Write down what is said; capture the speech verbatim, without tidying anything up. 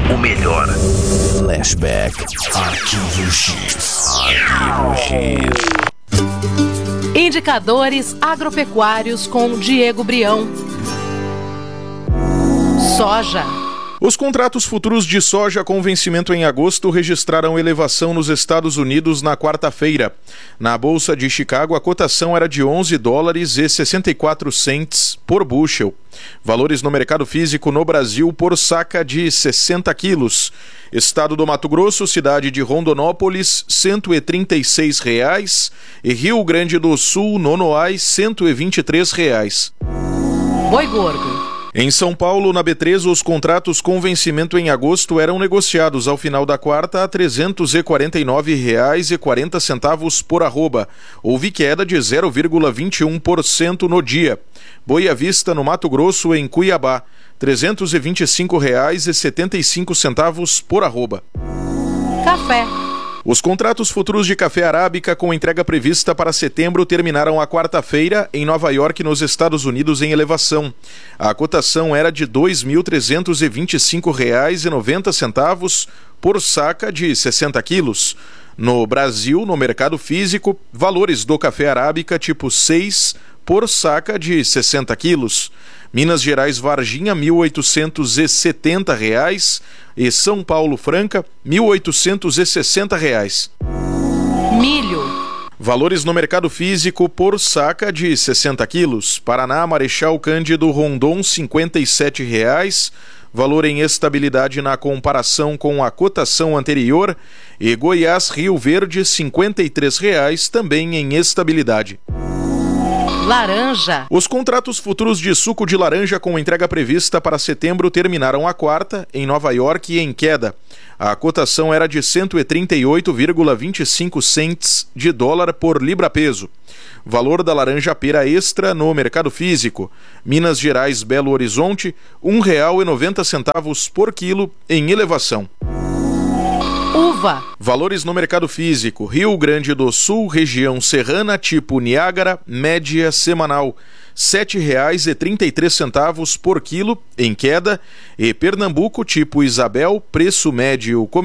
o melhor. Flashback. Arquivo X. Arquivo X. Indicadores agropecuários com Diego Brião. Soja. Os contratos futuros de soja com vencimento em agosto registraram elevação nos Estados Unidos na quarta-feira. Na Bolsa de Chicago, a cotação era de onze dólares e sessenta e quatro centes por bushel. Valores no mercado físico no Brasil por saca de sessenta quilos. Estado do Mato Grosso, cidade de Rondonópolis, cento e trinta e seis reais. E Rio Grande do Sul, Nonoai, cento e vinte e três reais. Boi gordo. Em São Paulo, na B três, os contratos com vencimento em agosto eram negociados ao final da quarta a trezentos e quarenta e nove reais e quarenta centavos por arroba. Houve queda de zero vírgula vinte e um por cento no dia. Boi à vista no Mato Grosso, em Cuiabá, trezentos e vinte e cinco reais e setenta e cinco centavos por arroba. Café. Os contratos futuros de café arábica com entrega prevista para setembro terminaram a quarta-feira em Nova York, nos Estados Unidos, em elevação. A cotação era de dois mil trezentos e vinte e cinco reais e noventa centavos por saca de sessenta quilos. No Brasil, no mercado físico, valores do café arábica tipo seis por saca de sessenta quilos. Minas Gerais Varginha, mil oitocentos e setenta reais e São Paulo Franca, mil oitocentos e sessenta reais. Milho. Valores no mercado físico por saca de sessenta quilos. Paraná, Marechal Cândido Rondon, cinquenta e sete reais. Valor em estabilidade na comparação com a cotação anterior. E Goiás, Rio Verde, cinquenta e três reais, também em estabilidade. Laranja. Os contratos futuros de suco de laranja com entrega prevista para setembro terminaram a quarta, em Nova York, em queda. A cotação era de cento e trinta e oito vírgula vinte e cinco centes de dólar por libra-peso. Valor da laranja pera extra no mercado físico. Minas Gerais, Belo Horizonte, um real e noventa centavos por quilo, em elevação. Uva. Valores no mercado físico. Rio Grande do Sul, região serrana, tipo Niágara, média semanal, sete reais e trinta e três centavos por quilo, em queda. E Pernambuco, tipo Isabel, preço médio